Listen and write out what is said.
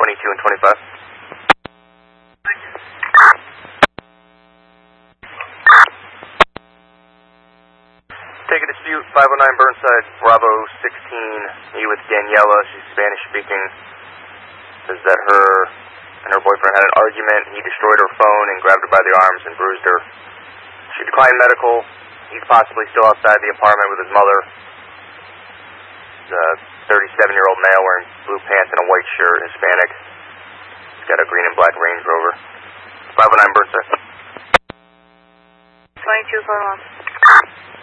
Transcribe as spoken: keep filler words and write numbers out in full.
twenty-two and twenty-five. Take a dispute, five oh nine Burnside, Bravo sixteen, you with Daniela, she's Spanish speaking. Says that her and her boyfriend had an argument, he destroyed her phone and grabbed her by the arms and bruised her. She declined medical, he's possibly still outside the apartment with his mother. He's a thirty-seven-year-old male wearing blue pants and a white shirt, Hispanic. He's got a green and black Range Rover. five oh nine Burnside. twenty-two for one.